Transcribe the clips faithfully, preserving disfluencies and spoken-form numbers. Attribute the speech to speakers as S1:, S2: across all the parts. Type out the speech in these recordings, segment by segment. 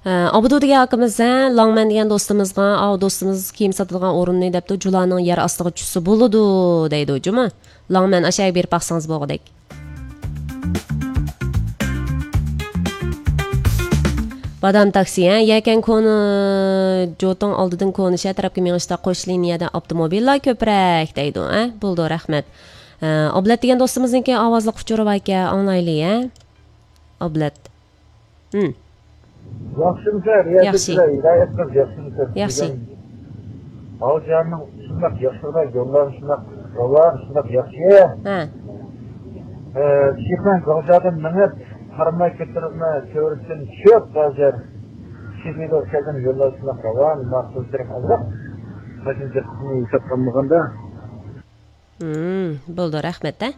S1: Abudu degan akamiz Langman degan do'stimizga, "Av do'stimiz kiyim sotadigan o'rinni debdi, jularning yer ostiga tushsa bo'ladi" deydi o'jimi. Langman ashaga berib baqsangiz bo'lg'idek. Badam taksi, yakan koni Jotong oldidan koni sha tarafga mengishda qo'sh liniyadan avtomobillar ko'prak deydi, ha? Bo'ldi, rahmat. Oblat degan do'stimizniki ovozli quchurib aka, anglayli, ha? Oblat. Hm.
S2: Yaxshimisiz?
S1: Yaxshi.
S2: Yaxshimisiz?
S1: Yaxshi.
S2: Hozirning shunday yaxshiroq yo'llar shunday yo'llar shunday yaxshi.
S1: Ha.
S2: Eh, shifran go'jadan minib, qarmay ketiribmi, ko'rishdan tushib hozir. Shifrida o'tgan yo'llar shunday ravan, maqsadlar hozir. Qachoncha qismini hisoblanmaganda.
S1: Hmm, bo'ldi, rahmat, ha?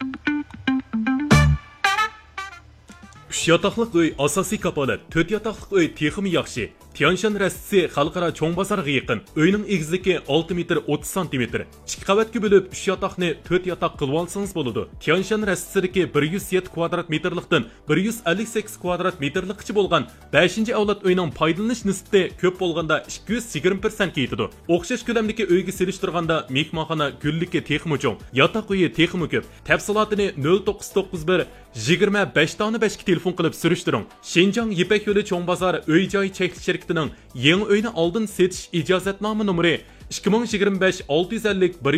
S3: uch yotoqliq uy asosiy kapolat, to'rt yotoqliq uy texmi yaxshi. Tianshan rastisi xalqaro cho'ng bozorga yaqin. Uyning egizligi olti metr o'ttiz santimetr. ikki qavatga bo'lib uch yotoqni to'rt yotoq qilib olsangiz bo'ladi. Tianshan rastisidagi bir yuz yetti kvadrat metrlikdan bir yuz ellik sakkiz kvadrat metrlikcha bo'lgan beshinchi avlod uyning foydalanish nisbati ko'p bo'lganda ikki yuz yigirma persentga yetadi. O'xshash ko'lamdagi uyga selishtirganda mehmonxona gulligi texmi cho'ng, yotoq uyi texmi ko'p. Tafsilotini nol to'qqiz to'qqiz bir yigirma besh besh ga telefon qilib surishtiring. Shenjang Yipak yo'li cho'ng bozor uy-joy cheklik yangi uyni oldin setish ijozatnoma nomeri ikki ming yigirma besh olti yuz ellik bir